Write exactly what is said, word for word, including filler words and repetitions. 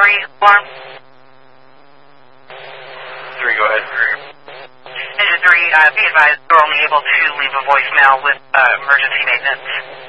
three, alarm. Three, go ahead. Engine three, uh, be advised, you're only able to leave a voicemail with uh, emergency maintenance.